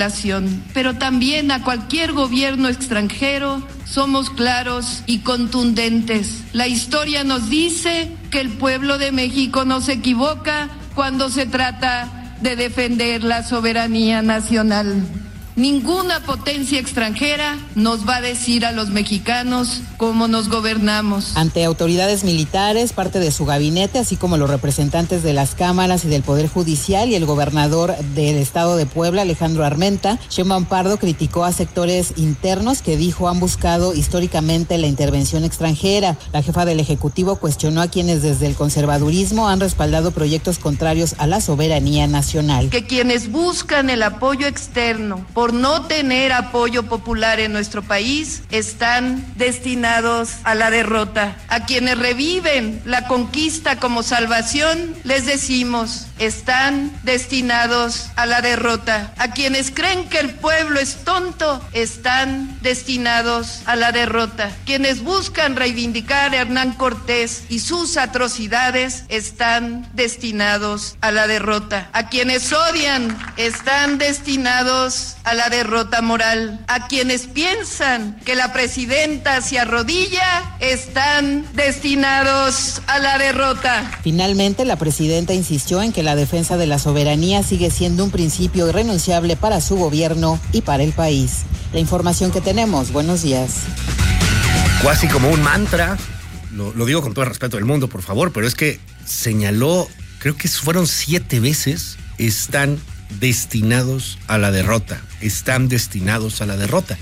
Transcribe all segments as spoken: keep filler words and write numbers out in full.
Pero también a cualquier gobierno extranjero somos claros y contundentes. La historia nos dice que el pueblo de México no se equivoca cuando se trata de defender la soberanía nacional. Ninguna potencia extranjera nos va a decir a los mexicanos cómo nos gobernamos. Ante autoridades militares, parte de su gabinete, así como los representantes de las cámaras y del Poder Judicial y el gobernador del estado de Puebla, Alejandro Armenta, Sheinbaum Pardo criticó a sectores internos que dijo han buscado históricamente la intervención extranjera. La jefa del Ejecutivo cuestionó a quienes desde el conservadurismo han respaldado proyectos contrarios a la soberanía nacional. Que quienes buscan el apoyo externo por no tener apoyo popular en nuestro país, están destinados a la derrota. A quienes reviven la conquista como salvación, les decimos, están destinados a la derrota. A quienes creen que el pueblo es tonto, están destinados a la derrota. Quienes buscan reivindicar a Hernán Cortés y sus atrocidades, están destinados a la derrota. A quienes odian, están destinados a la derrota moral. A quienes piensan que la presidenta se arrodilla, están destinados a la derrota. Finalmente, la presidenta insistió en que la defensa de la soberanía sigue siendo un principio irrenunciable para su gobierno y para el país. La información que tenemos, buenos días. Casi como un mantra, lo, lo digo con todo el respeto del mundo, por favor, pero es que señaló, creo que fueron siete veces, están destinados a la derrota, están destinados a la derrota.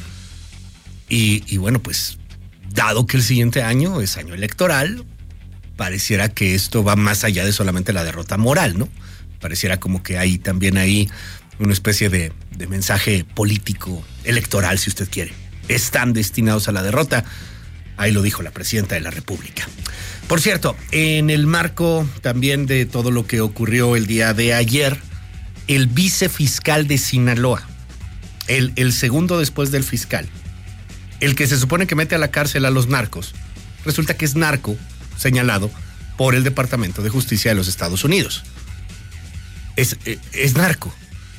Y, y bueno, pues, dado que el siguiente año es año electoral, pareciera que esto va más allá de solamente la derrota moral, ¿no? Pareciera como que hay también ahí una especie de, de mensaje político, electoral, si usted quiere. Están destinados a la derrota. Ahí lo dijo la presidenta de la República. Por cierto, en el marco también de todo lo que ocurrió el día de ayer, el vicefiscal de Sinaloa, el, el segundo después del fiscal, el que se supone que mete a la cárcel a los narcos, resulta que es narco señalado por el Departamento de Justicia de los Estados Unidos. Es, es narco.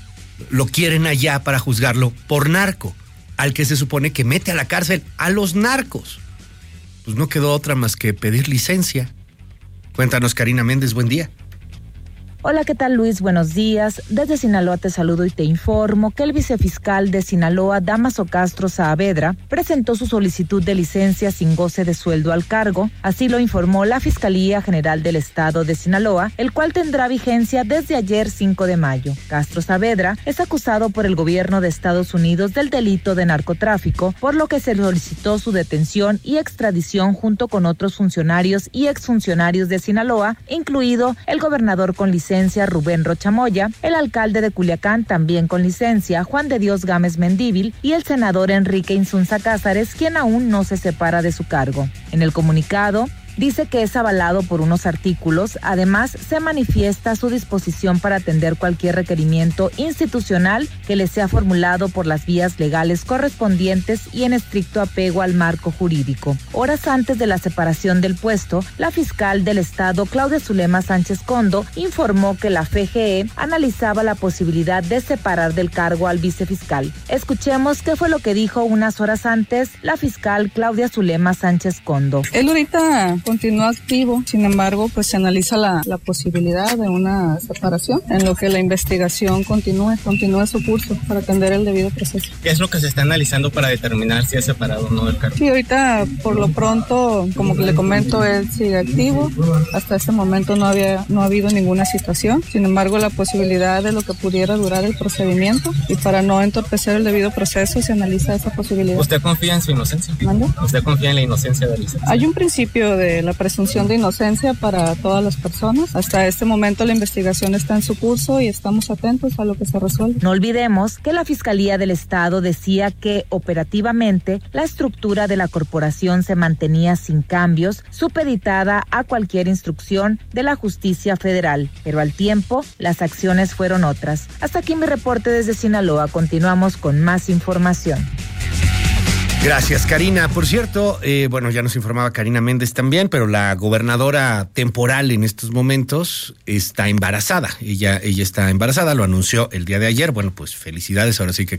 Lo quieren allá para juzgarlo por narco, al que se supone que mete a la cárcel a los narcos. Pues no quedó otra más que pedir licencia. Cuéntanos, Karina Méndez, buen día. Hola, ¿qué tal, Luis? Buenos días. Desde Sinaloa te saludo y te informo que el vicefiscal de Sinaloa, Dámaso Castro Saavedra, presentó su solicitud de licencia sin goce de sueldo al cargo. Así lo informó la Fiscalía General del Estado de Sinaloa, el cual tendrá vigencia desde ayer cinco de mayo. Castro Saavedra es acusado por el gobierno de Estados Unidos del delito de narcotráfico, por lo que se solicitó su detención y extradición junto con otros funcionarios y exfuncionarios de Sinaloa, incluido el gobernador con licencia Rubén Rocha Moya, el alcalde de Culiacán también con licencia Juan de Dios Gámez Mendívil y el senador Enrique Insunza Cázares, quien aún no se separa de su cargo. En el comunicado dice que es avalado por unos artículos. Además, se manifiesta su disposición para atender cualquier requerimiento institucional que le sea formulado por las vías legales correspondientes y en estricto apego al marco jurídico. Horas antes de la separación del puesto, la fiscal del Estado, Claudia Zulema Sánchez Condo, informó que la F G E analizaba la posibilidad de separar del cargo al vicefiscal. Escuchemos qué fue lo que dijo unas horas antes la fiscal Claudia Zulema Sánchez Condo. Él ahorita continúa activo, sin embargo, pues se analiza la, la posibilidad de una separación en lo que la investigación continúe, continúe su curso para atender el debido proceso. ¿Qué es lo que se está analizando para determinar si es separado o no del cargo? Sí, ahorita por lo pronto, como que le comento, él sigue activo. Hasta este momento no había, no ha habido ninguna situación. Sin embargo, la posibilidad de lo que pudiera durar el procedimiento y para no entorpecer el debido proceso se analiza esa posibilidad. ¿Usted confía en su inocencia? ¿Mande? ¿Usted confía en la inocencia de Alicia? Hay un principio de la presunción de inocencia para todas las personas. Hasta este momento la investigación está en su curso y estamos atentos a lo que se resuelve. No olvidemos que la Fiscalía del Estado decía que operativamente la estructura de la corporación se mantenía sin cambios, supeditada a cualquier instrucción de la justicia federal, pero al tiempo las acciones fueron otras. Hasta aquí mi reporte desde Sinaloa. Continuamos con más información. Gracias, Karina. Por cierto, eh, bueno, ya nos informaba Karina Méndez también, pero la gobernadora temporal en estos momentos está embarazada. Ella, ella está embarazada, lo anunció el día de ayer. Bueno, pues felicidades, ahora sí que